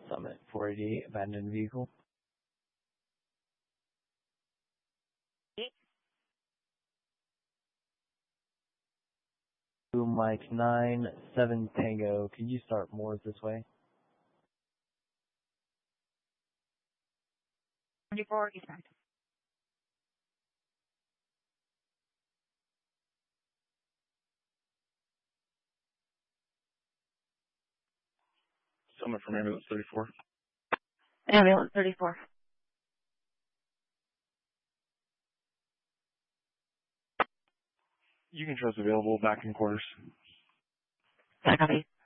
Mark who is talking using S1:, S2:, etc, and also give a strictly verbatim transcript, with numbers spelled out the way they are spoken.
S1: Summit four eighty-eight, abandoned vehicle. Mike nine seven Tango, can you start Moores this way?
S2: twenty-four eastbound.
S3: Summit from ambulance thirty-four.
S2: Ambulance thirty-four.
S3: You can trust available back in quarters.
S2: Copy.